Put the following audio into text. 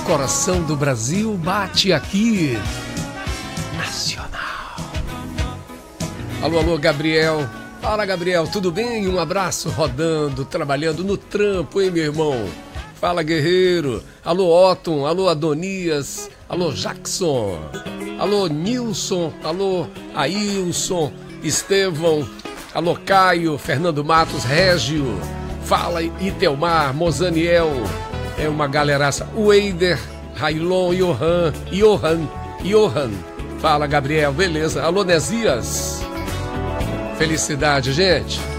coração do Brasil bate aqui. Nacional. Alô, alô, Gabriel. Fala, Gabriel, tudo bem? Um abraço, rodando, trabalhando no trampo, hein, meu irmão? Fala, guerreiro. Alô, Otton. Alô, Adonias. Alô, Jackson. Alô, Nilson. Alô, Ailson. Estevão. Alô, Caio. Fernando Matos. Régio. Fala, Itelmar. Mozaniel. É uma galeraça. Weider. Railon. Johan. Fala, Gabriel. Beleza. Alô, Nesias. Felicidade, gente.